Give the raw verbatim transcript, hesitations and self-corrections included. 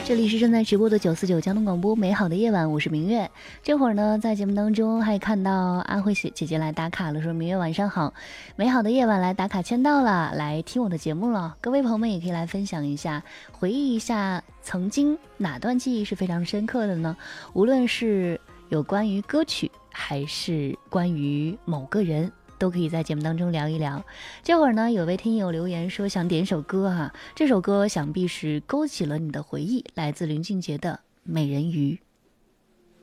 这里是正在直播的九四九交通广播，美好的夜晚，我是明月。这会儿呢，在节目当中还看到阿慧姐姐姐来打卡了，说明月晚上好，美好的夜晚来打卡签到了，来听我的节目了。各位朋友们也可以来分享一下，回忆一下曾经哪段记忆是非常深刻的呢？无论是有关于歌曲，还是关于某个人，都可以在节目当中聊一聊。这会儿呢，有位听友留言说想点首歌哈、啊，这首歌想必是勾起了你的回忆，来自林俊杰的《美人鱼》。